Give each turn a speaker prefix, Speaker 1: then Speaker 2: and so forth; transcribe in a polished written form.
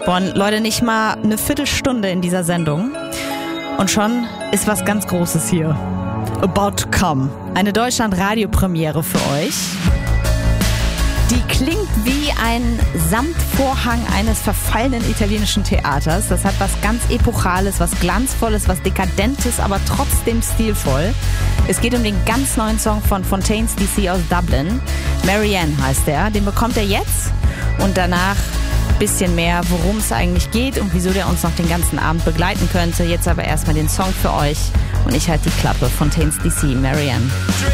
Speaker 1: Von Leute, nicht mal eine Viertelstunde in dieser Sendung und schon ist was ganz Großes hier. About to come. Eine Deutschland-Radio-Premiere für euch. Die klingt wie ein Samtvorhang eines verfallenen italienischen Theaters. Das hat was ganz Epochales, was Glanzvolles, was Dekadentes, aber trotzdem stilvoll. Es geht um den ganz neuen Song von Fontaines DC aus Dublin. Marianne heißt er. Den bekommt er jetzt und danach bisschen mehr, worum es eigentlich geht und wieso der uns noch den ganzen Abend begleiten könnte. Jetzt aber erstmal den Song für euch und ich halte die Klappe. Fontaines DC, Marianne.